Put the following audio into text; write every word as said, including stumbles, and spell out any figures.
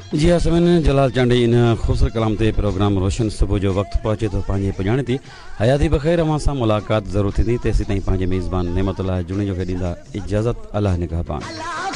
जी हाँ सभिनी जलाल चांडी इन ख़ूबसूरत कलाम ते प्रोग्राम रोशन सुबुह जो वक़्तु पहुचे थो पंहिंजे पुॼाणे थी हयाती बख़ैर अवां सां मुलाक़ात ज़रूरु थींदी तेसीं ताईं पंहिंजे मेज़बान नेमतुल्लाह जुणे जो खे ॾींदा इजाज़त अलाह निगहबान।